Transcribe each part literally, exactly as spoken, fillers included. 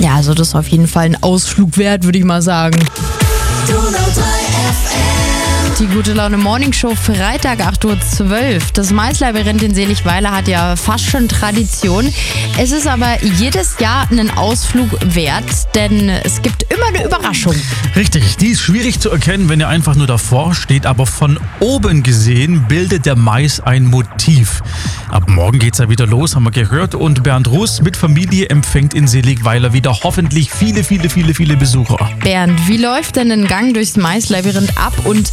Ja, also das ist auf jeden Fall ein Ausflug wert, würde ich mal sagen. Die Gute Laune Morning Show, Freitag acht Uhr zwölf. Das Maislabyrinth in Seligweiler hat ja fast schon Tradition. Es ist aber jedes Jahr einen Ausflug wert, denn es gibt immer eine Überraschung. Richtig, die ist schwierig zu erkennen, wenn ihr einfach nur davor steht, aber von oben gesehen bildet der Mais ein Motiv. Ab morgen geht's ja wieder los, haben wir gehört, und Bernd Russ mit Familie empfängt in Seligweiler wieder hoffentlich viele, viele, viele, viele Besucher. Bernd, wie läuft denn ein Gang durchs Maislabyrinth ab? Und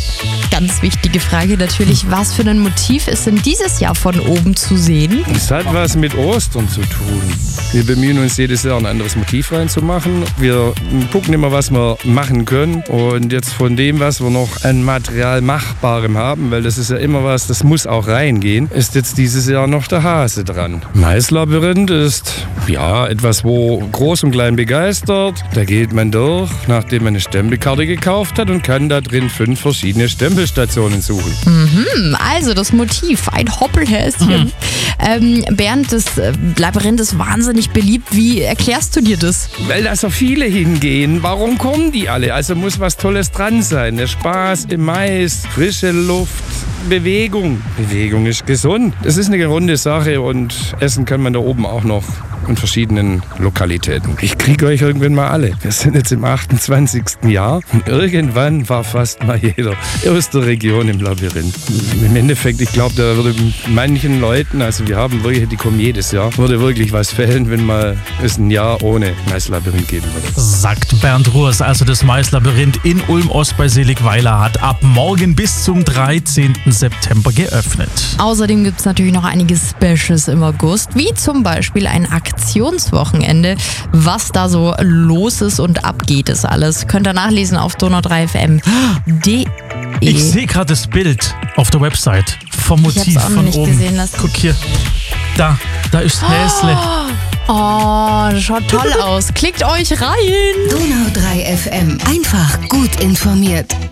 ganz wichtige Frage natürlich, was für ein Motiv ist denn dieses Jahr von oben zu sehen? Es hat was mit Ostern zu tun. Wir bemühen uns jedes Jahr ein anderes Motiv reinzumachen. Wir gucken immer, was wir machen können, und jetzt von dem, was wir noch an Material Machbarem haben, weil das ist ja immer was, das muss auch reingehen, ist jetzt dieses Jahr noch der Hase dran. Maislabyrinth ist ja etwas, wo groß und klein begeistert. Da geht man durch, nachdem man eine Stempelkarte gekauft hat, und kann da drin fünf verschiedene Stempelstationen suchen. Mhm, also das Motiv, ein Hoppelhäschen. Mhm. Ähm, Bernd, das Labyrinth ist wahnsinnig beliebt. Wie erklärst du dir das? Weil da so viele hingehen. Warum kommen die alle? Also muss was Tolles dran sein. Der Spaß im Mais, frische Luft, Bewegung. Bewegung ist gesund. Das ist eine runde Sache, und essen kann man da oben auch noch in verschiedenen Lokalitäten. Ich kriege euch irgendwann mal alle. Wir sind jetzt im achtundzwanzigsten Jahr, und irgendwann war fast mal jeder aus der Region im Labyrinth. Im Endeffekt, ich glaube, da würde manchen Leuten, also wir haben wirklich, die kommen jedes Jahr, würde wirklich was fehlen, wenn mal es ein Jahr ohne Maislabyrinth geben würde. Sagt Bernd Russ. Also das Maislabyrinth in Ulm-Ost bei Seligweiler hat ab morgen bis zum dreizehnten September geöffnet. Außerdem gibt es natürlich noch einige Specials im August, wie zum Beispiel ein Aktionswochenende. Was da so los ist und abgeht, ist alles. Könnt ihr nachlesen auf donau drei F M punkt de. Ich sehe gerade das Bild auf der Website vom Motiv ich hab's auch noch von nicht oben. gesehen lassen. Guck hier. Da, da ist Häsle. Oh, das schaut toll aus. Klickt euch rein. Donau drei F M. Einfach gut informiert.